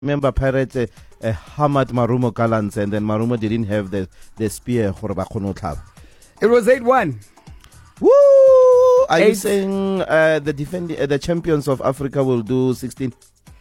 remember Pirates hammered Marumo Gallants, and then Marumo didn't have the spear for Bakono. It was 8-1. Woo! Are you saying the champions of Africa will do 16?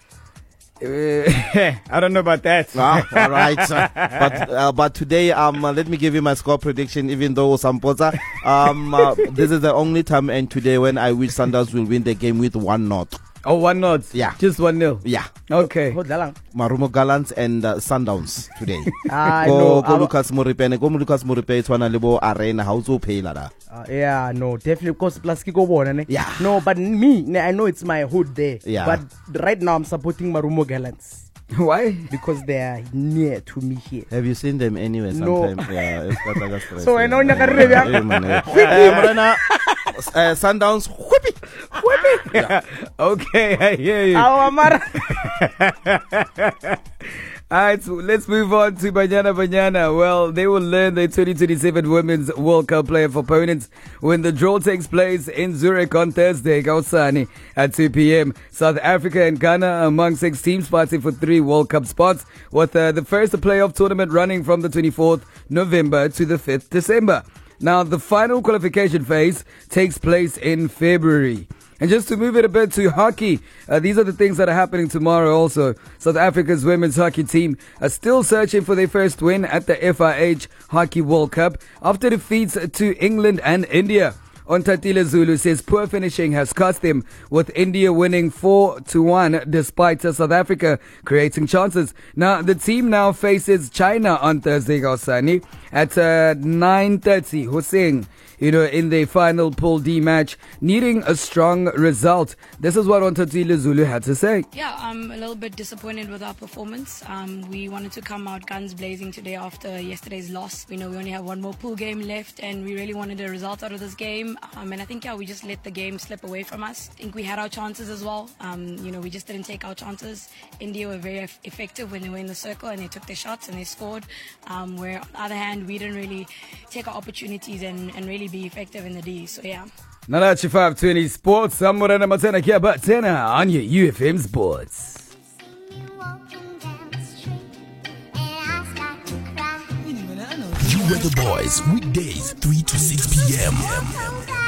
I don't know about that. All right. But today, let me give you my score prediction, even though Samposa, this is the only time and today when I wish Sundowns will win the game with 1-0. Oh, 1-0? Yeah. Just 1-0? Yeah. Okay. Marumo Gallants and Sundowns today. No. Go Lucas Moripe. Go Lucas Moripe. It's one libo arena. How's to pay lada? Yeah, no, definitely. Because plus Kiko born. Yeah. No, but me, I know it's my hood there. Yeah. But right now I'm supporting Marumo Gallants. Why? Because they are near to me here. Have you seen them anywhere sometime? No. Yeah. It's So I know Sundowns. Whippy. Yeah. Okay, I hear you. Alright, so let's move on to Banyana. Well, they will learn their 2027 Women's World Cup playoff opponents when the draw takes place in Zurich on Thursday, Kausani, at 2 p.m. South Africa and Ghana among 6 teams fighting for 3 World Cup spots, with the first playoff tournament running from the 24th November to the 5th December. Now, the final qualification phase takes place in February. And just to move it a bit to hockey, these are the things that are happening tomorrow also. South Africa's women's hockey team are still searching for their first win at the FIH Hockey World Cup after defeats to England and India. Ontatile Zulu says poor finishing has cost them, with India winning 4-1 despite South Africa creating chances. Now, the team now faces China on Thursday, Gausani, at 9:30. Hossein, in the final Pool D match, needing a strong result. This is what Ontatile Zulu had to say. Yeah, I'm a little bit disappointed with our performance. We wanted to come out guns blazing today after yesterday's loss. We know we only have one more pool game left, and we really wanted a result out of this game. And I think, we just let the game slip away from us. I think we had our chances as well. We just didn't take our chances. India were very effective when they were in the circle and they took their shots and they scored. Where on the other hand, we didn't really take our opportunities and really be effective in the D. So yeah. Nalachi 520 Sports. I'm Morena Matena Kia Batena on your UFM Sports. You were the boys, weekdays 3 to 6 p.m.